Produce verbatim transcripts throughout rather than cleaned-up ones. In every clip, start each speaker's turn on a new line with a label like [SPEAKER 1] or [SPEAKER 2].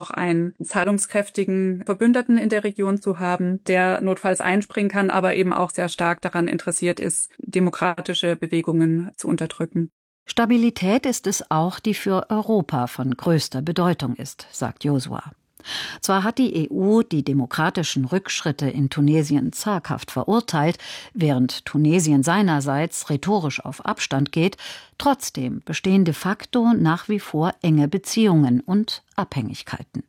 [SPEAKER 1] auch einen zahlungskräftigen Verbündeten in der Region zu haben, der notfalls einspringen kann, aber eben auch sehr stark daran interessiert ist, demokratische Bewegungen zu unterdrücken.
[SPEAKER 2] Stabilität ist es auch, die für Europa von größter Bedeutung ist, sagt Josua. Zwar hat die E U die demokratischen Rückschritte in Tunesien zaghaft verurteilt, während Tunesien seinerseits rhetorisch auf Abstand geht, trotzdem bestehen de facto nach wie vor enge Beziehungen und Abhängigkeiten.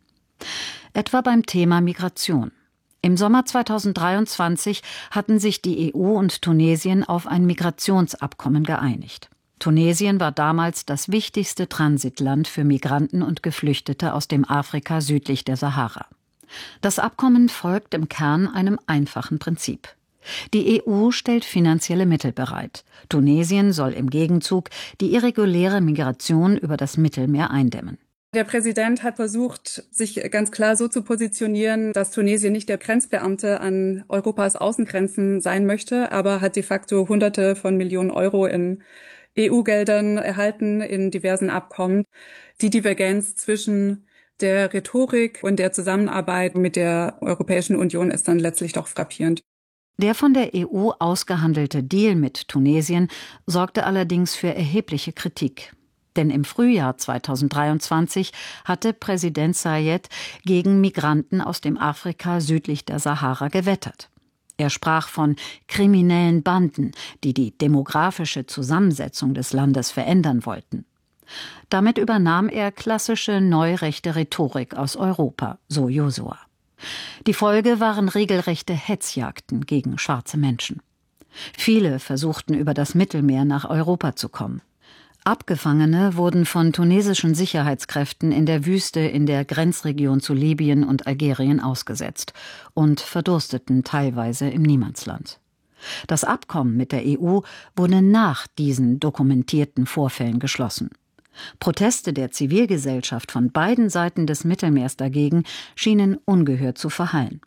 [SPEAKER 2] Etwa beim Thema Migration. Im Sommer zweitausenddreiundzwanzig hatten sich die E U und Tunesien auf ein Migrationsabkommen geeinigt. Tunesien war damals das wichtigste Transitland für Migranten und Geflüchtete aus dem Afrika südlich der Sahara. Das Abkommen folgt im Kern einem einfachen Prinzip. Die E U stellt finanzielle Mittel bereit. Tunesien soll im Gegenzug die irreguläre Migration über das Mittelmeer eindämmen.
[SPEAKER 1] Der Präsident hat versucht, sich ganz klar so zu positionieren, dass Tunesien nicht der Grenzbeamte an Europas Außengrenzen sein möchte, aber hat de facto Hunderte von Millionen Euro in E U-Geldern erhalten in diversen Abkommen. Die Divergenz zwischen der Rhetorik und der Zusammenarbeit mit der Europäischen Union ist dann letztlich doch frappierend.
[SPEAKER 2] Der von der E U ausgehandelte Deal mit Tunesien sorgte allerdings für erhebliche Kritik. Denn im Frühjahr zweitausenddreiundzwanzig hatte Präsident Sayed gegen Migranten aus dem Afrika südlich der Sahara gewettert. Er sprach von kriminellen Banden, die die demografische Zusammensetzung des Landes verändern wollten. Damit übernahm er klassische neurechte Rhetorik aus Europa, so Josua. Die Folge waren regelrechte Hetzjagden gegen schwarze Menschen. Viele versuchten über das Mittelmeer nach Europa zu kommen. Abgefangene wurden von tunesischen Sicherheitskräften in der Wüste in der Grenzregion zu Libyen und Algerien ausgesetzt und verdursteten teilweise im Niemandsland. Das Abkommen mit der E U wurde nach diesen dokumentierten Vorfällen geschlossen. Proteste der Zivilgesellschaft von beiden Seiten des Mittelmeers dagegen schienen ungehört zu verhallen.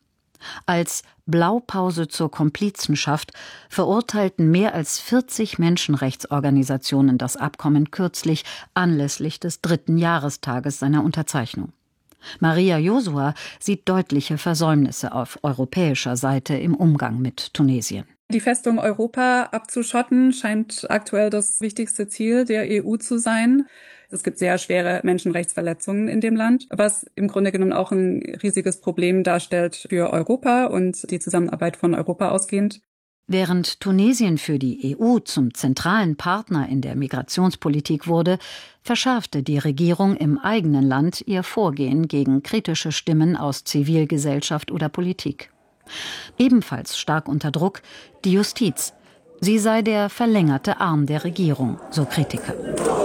[SPEAKER 2] Als Blaupause zur Komplizenschaft verurteilten mehr als vierzig Menschenrechtsorganisationen das Abkommen kürzlich anlässlich des dritten Jahrestages seiner Unterzeichnung. Maria Josua sieht deutliche Versäumnisse auf europäischer Seite im Umgang mit Tunesien.
[SPEAKER 1] Die Festung Europa abzuschotten scheint aktuell das wichtigste Ziel der E U zu sein. Es gibt sehr schwere Menschenrechtsverletzungen in dem Land, was im Grunde genommen auch ein riesiges Problem darstellt für Europa und die Zusammenarbeit von Europa ausgehend.
[SPEAKER 2] Während Tunesien für die E U zum zentralen Partner in der Migrationspolitik wurde, verschärfte die Regierung im eigenen Land ihr Vorgehen gegen kritische Stimmen aus Zivilgesellschaft oder Politik. Ebenfalls stark unter Druck die Justiz. Sie sei der verlängerte Arm der Regierung, so Kritiker.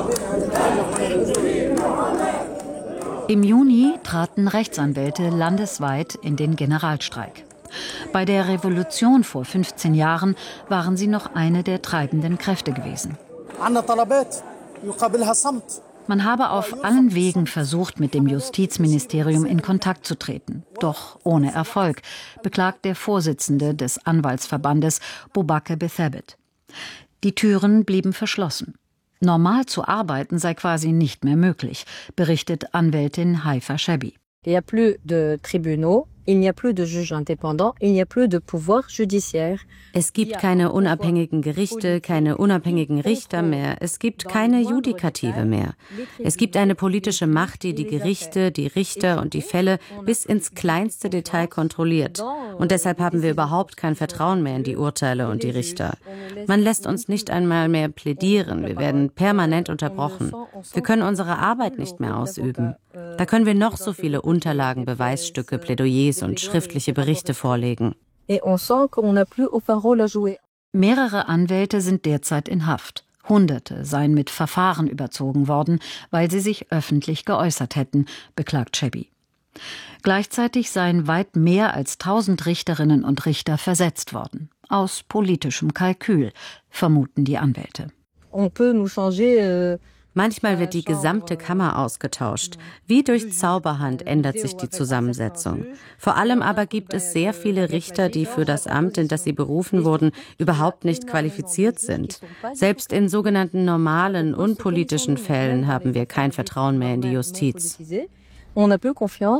[SPEAKER 2] Im Juni traten Rechtsanwälte landesweit in den Generalstreik. Bei der Revolution vor fünfzehn Jahren waren sie noch eine der treibenden Kräfte gewesen. Man habe auf allen Wegen versucht, mit dem Justizministerium in Kontakt zu treten. Doch ohne Erfolg, beklagt der Vorsitzende des Anwaltsverbandes Boubacar Bethabit. Die Türen blieben verschlossen. Normal zu arbeiten sei quasi nicht mehr möglich, berichtet Anwältin Haifa Shabi.
[SPEAKER 3] Il n'y a plus de tribunaux, il n'y a plus de juges indépendants, il n'y a plus de pouvoir judiciaire.
[SPEAKER 4] Es gibt keine unabhängigen Gerichte, keine unabhängigen Richter mehr. Es gibt keine Judikative mehr. Es gibt eine politische Macht, die die Gerichte, die Richter und die Fälle bis ins kleinste Detail kontrolliert. Und deshalb haben wir überhaupt kein Vertrauen mehr in die Urteile und die Richter. Man lässt uns nicht einmal mehr plädieren. Wir werden permanent unterbrochen. Wir können unsere Arbeit nicht mehr ausüben. Da können wir noch so viele Unterlagen, Beweisstücke, Plädoyers und schriftliche Berichte vorlegen.
[SPEAKER 2] Mehrere Anwälte sind derzeit in Haft. Hunderte seien mit Verfahren überzogen worden, weil sie sich öffentlich geäußert hätten, beklagt Shabi. Gleichzeitig seien weit mehr als tausend Richterinnen und Richter versetzt worden. Aus politischem Kalkül, vermuten die Anwälte.
[SPEAKER 3] On peut nous changer, euh
[SPEAKER 4] Manchmal wird die gesamte Kammer ausgetauscht. Wie durch Zauberhand ändert sich die Zusammensetzung. Vor allem aber gibt es sehr viele Richter, die für das Amt, in das sie berufen wurden, überhaupt nicht qualifiziert sind. Selbst in sogenannten normalen, unpolitischen Fällen haben wir kein Vertrauen mehr in die Justiz.